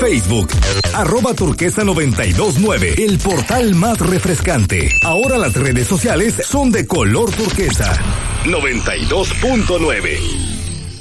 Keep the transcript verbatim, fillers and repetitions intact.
Facebook, arroba turquesa noventa y dos nueve, el portal más refrescante. Ahora las redes sociales son de color turquesa. noventa y dos punto nueve.